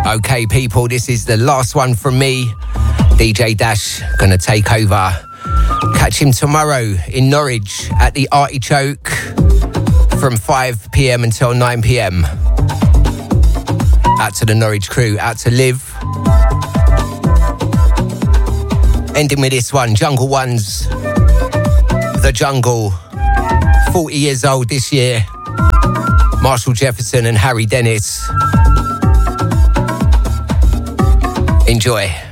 Okay, people, this is the last one from me. DJ Dash gonna take over. Catch him tomorrow in Norwich at the Artichoke from 5 p.m. until 9 p.m. Out to the Norwich crew, out to Liv. Ending with this one, Jungle Ones, The Jungle, 40 years old this year. Marshall Jefferson and Harry Dennis. Enjoy.